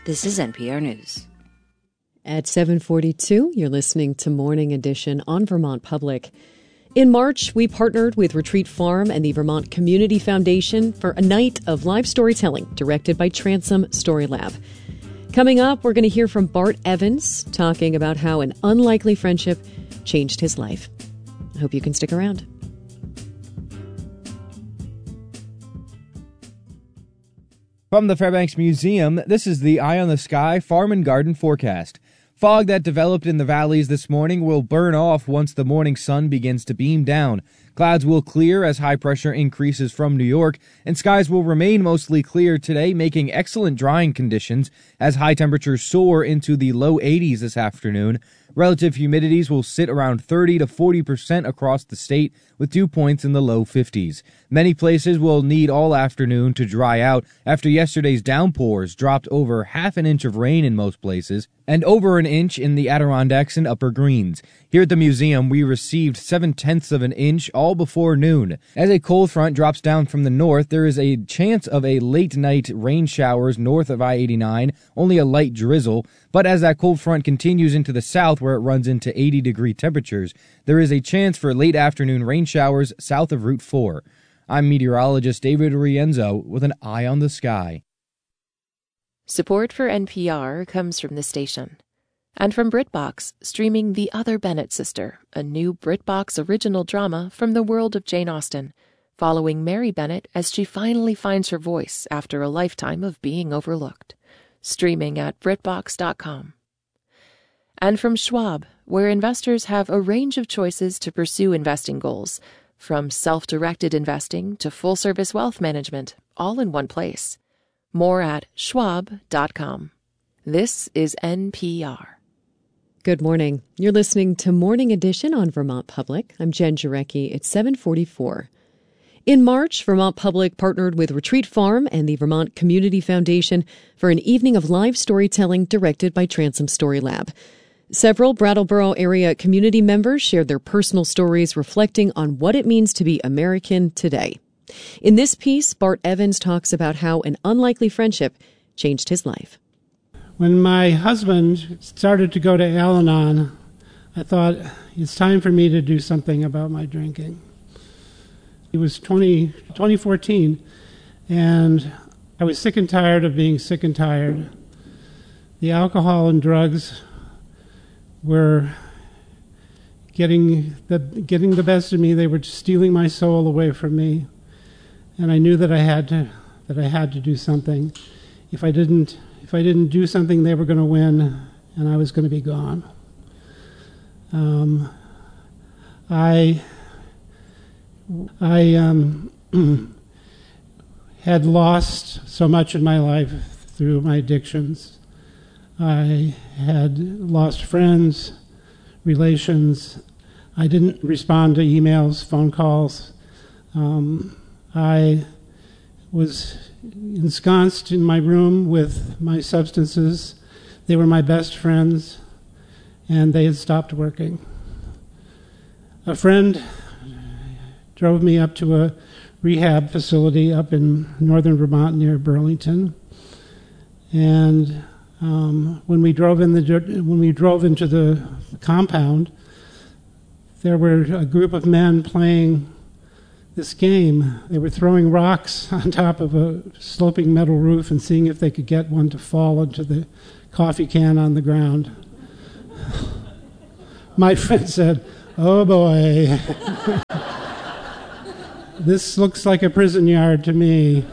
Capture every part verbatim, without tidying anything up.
This is N P R News. At seven forty-two, you're listening to Morning Edition on Vermont Public. In March, we partnered with Retreat Farm and the Vermont Community Foundation for a night of live storytelling directed by Transom Story Lab. Coming up, we're going to hear from Bart Evans talking about how an unlikely friendship changed his life. I hope you can stick around. From the Fairbanks Museum, this is the Eye on the Sky Farm and Garden forecast. Fog that developed in the valleys this morning will burn off once the morning sun begins to beam down. Clouds will clear as high pressure increases from New York, and skies will remain mostly clear today, making excellent drying conditions as high temperatures soar into the low eighties this afternoon. Relative humidities will sit around thirty to forty percent across the state, with dew points in the low fifties. Many places will need all afternoon to dry out after yesterday's downpours dropped over half an inch of rain in most places and over an inch in the Adirondacks and Upper Greens. Here at the museum, we received seven-tenths of an inch all before noon. As a cold front drops down from the north, there is a chance of a late-night rain showers north of I eighty-nine, only a light drizzle. But as that cold front continues into the south, where it runs into eighty-degree temperatures, there is a chance for late afternoon rain showers south of Route four. I'm meteorologist David Rienzo with an eye on the sky. Support for N P R comes from the station. And from BritBox, streaming The Other Bennett Sister, a new BritBox original drama from the world of Jane Austen, following Mary Bennett as she finally finds her voice after a lifetime of being overlooked. Streaming at Brit Box dot com. And from Schwab, where investors have a range of choices to pursue investing goals, from self-directed investing to full-service wealth management, all in one place. More at Schwab dot com. This is N P R. Good morning. You're listening to Morning Edition on Vermont Public. I'm Jen Jarecki. It's seven forty-four. In March, Vermont Public partnered with Retreat Farm and the Vermont Community Foundation for an evening of live storytelling directed by Transom Story Lab. Several Brattleboro area community members shared their personal stories reflecting on what it means to be American today. In this piece, Bart Evans talks about how an unlikely friendship changed his life. When my husband started to go to Al-Anon, I thought, it's time for me to do something about my drinking. It was twenty, twenty fourteen, and I was sick and tired of being sick and tired. The alcohol and drugs were getting the, getting the best of me. They were stealing my soul away from me. And I knew that I had to that I had to do something. If I didn't if I didn't do something, they were going to win, and I was going to be gone. Um, I I um, had lost so much in my life through my addictions. I had lost friends, relations. I didn't respond to emails, phone calls. Um, I was ensconced in my room with my substances. They were my best friends, and they had stopped working. A friend drove me up to a rehab facility up in northern Vermont near Burlington, and um, when we drove in the when we drove into the compound, there were a group of men playing this game. They were throwing rocks on top of a sloping metal roof and seeing if they could get one to fall into the coffee can on the ground. My friend said, "Oh boy, this looks like a prison yard to me."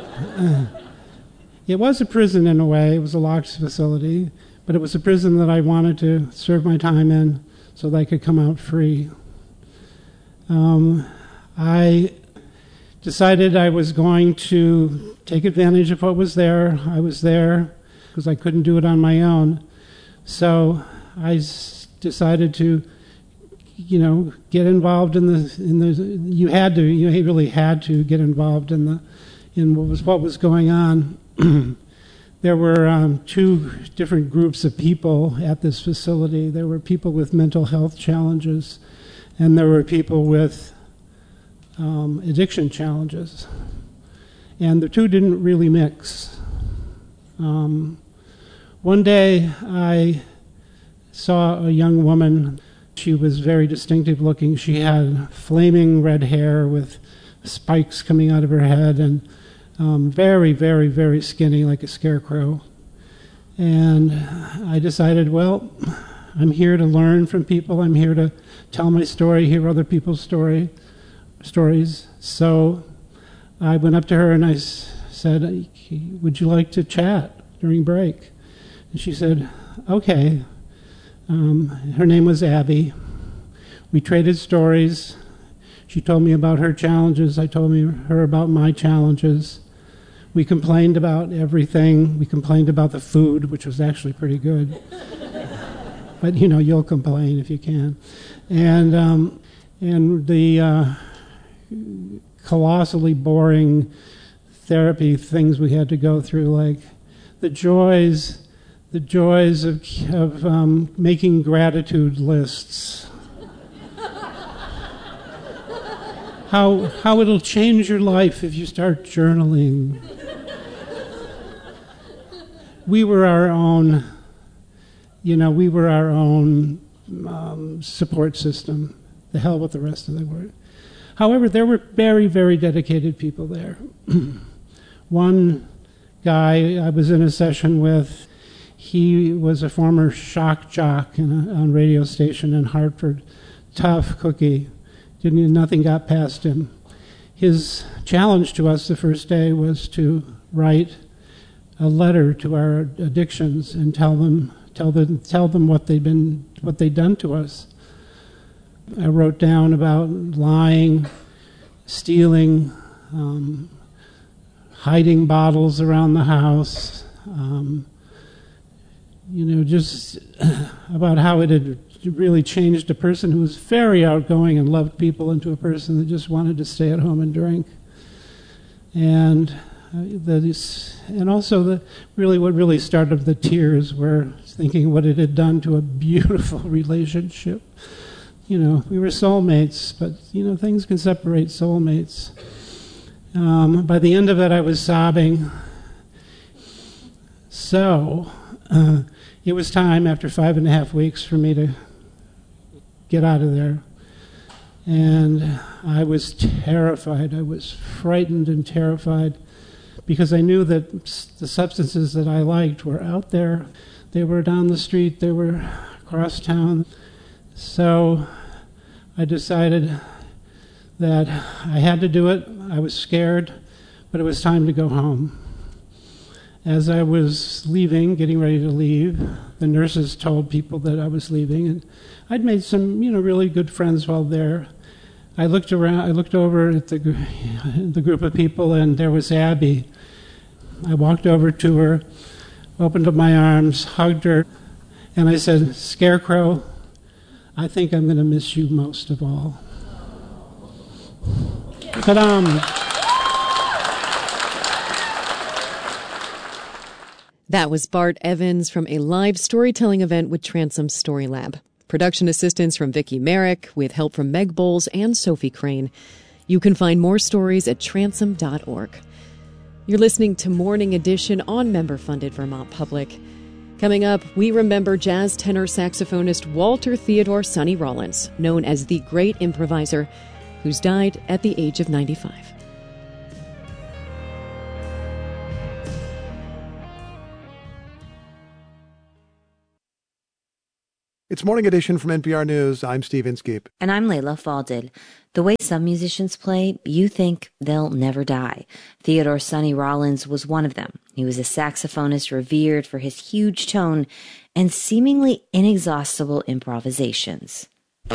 It was a prison in a way. It was a locked facility, but it was a prison that I wanted to serve my time in so that I could come out free. Um, I decided I was going to take advantage of what was there. I was there because I couldn't do it on my own. So I s- decided to, you know, get involved in the in the. You had to. You really had to get involved in the in what was what was going on. There were um, two different groups of people at this facility. There were people with mental health challenges, and there were people with um, addiction challenges. And the two didn't really mix. Um, One day I saw a young woman. She was very distinctive looking. She had flaming red hair with spikes coming out of her head and um, very, very, very skinny, like a scarecrow. And I decided, well, I'm here to learn from people. I'm here to tell my story, hear other people's story, stories. So I went up to her and I said, would you like to chat during break? And she said, okay. Um, her name was Abby. We traded stories. She told me about her challenges. I told me her about my challenges. We complained about everything. We complained about the food, which was actually pretty good. But, you know, you'll complain if you can. And um, and the uh, colossally boring therapy things we had to go through, like the joys, the joys of, of um, making gratitude lists. how how it'll change your life if you start journaling. We were our own, you know, we were our own um, support system. The hell with the rest of the world. However, there were very, very dedicated people there. One guy I was in a session with, he was a former shock jock in a on radio station in Hartford. Tough cookie. Didn't, nothing got past him. His challenge to us the first day was to write a letter to our addictions and tell them tell them tell them what they'd been what they'd done to us. I wrote down about lying, stealing, um, hiding bottles around the house, um, you know, just about how it had really changed a person who was very outgoing and loved people into a person that just wanted to stay at home and drink. And uh, that is, and also the really what really started the tears were thinking what it had done to a beautiful relationship. You know, we were soulmates, but, you know, things can separate soulmates. Um, by the end of it, I was sobbing. So, uh, it was time after five and a half weeks for me to get out of there. And I was terrified. I was frightened and terrified because I knew that the substances that I liked were out there. They were down the street. They were across town. So I decided that I had to do it. I was scared, but it was time to go home. As I was leaving, getting ready to leave, the nurses told people that I was leaving, and I'd made some, you know, really good friends while there. I looked around. I looked over at the the group of people, and there was Abby. I walked over to her, opened up my arms, hugged her, and I said, "Scarecrow, I think I'm going to miss you most of all." Ta-dam! That was Bart Evans from a live storytelling event with Transom Story Lab. Production assistance from Vicki Merrick, with help from Meg Bowles and Sophie Crane. You can find more stories at transom dot org. You're listening to Morning Edition on member-funded Vermont Public. Coming up, we remember jazz tenor saxophonist Walter Theodore Sonny Rollins, known as the Great Improviser, who's died at the age of ninety-five. It's Morning Edition from N P R News. I'm Steve Inskeep. And I'm Layla Falded. The way some musicians play, you think they'll never die. Theodore Sonny Rollins was one of them. He was a saxophonist revered for his huge tone and seemingly inexhaustible improvisations.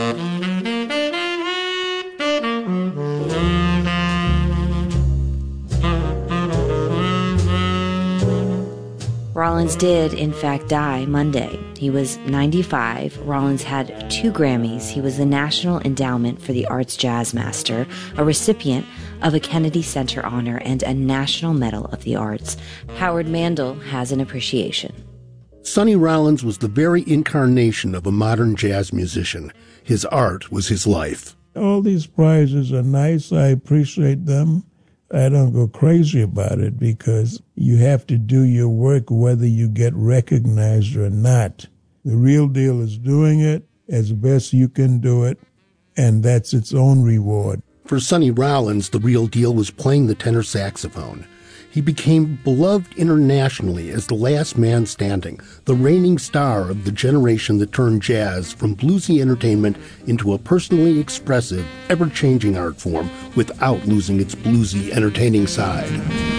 Rollins did, in fact, die Monday. He was ninety-five. Rollins had two Grammys. He was the National Endowment for the Arts Jazz Master, a recipient of a Kennedy Center honor, and a National Medal of the Arts. Howard Mandel has an appreciation. Sonny Rollins was the very incarnation of a modern jazz musician. His art was his life. All these prizes are nice. I appreciate them. I don't go crazy about it because you have to do your work whether you get recognized or not. The real deal is doing it as best you can do it, and that's its own reward. For Sonny Rollins, the real deal was playing the tenor saxophone. He became beloved internationally as the last man standing, the reigning star of the generation that turned jazz from bluesy entertainment into a personally expressive, ever-changing art form without losing its bluesy, entertaining side.